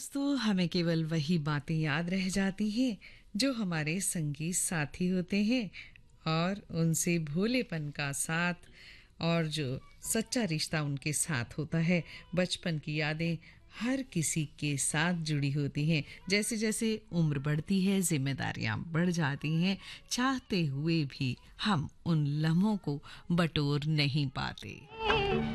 दोस्तों, हमें केवल वही बातें याद रह जाती हैं जो हमारे संगी साथी होते हैं और उनसे भोलेपन का साथ और जो सच्चा रिश्ता उनके साथ होता है। बचपन की यादें हर किसी के साथ जुड़ी होती हैं। जैसे जैसे उम्र बढ़ती है, जिम्मेदारियां बढ़ जाती हैं, चाहते हुए भी हम उन लम्हों को बटोर नहीं पाते।